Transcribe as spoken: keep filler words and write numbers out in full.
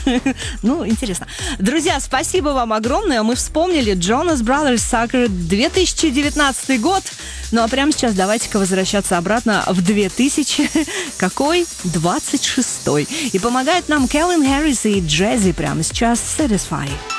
Ну, интересно. Друзья, спасибо вам огромное. Мы вспомнили Jonas Brothers Sucker две тысячи девятнадцатый год. Ну, а прямо сейчас давайте-ка возвращаться обратно в две тысячи... Какой? двадцать шестой. И помогают нам Кэлвин Харрис и Джези прямо сейчас Satisfy.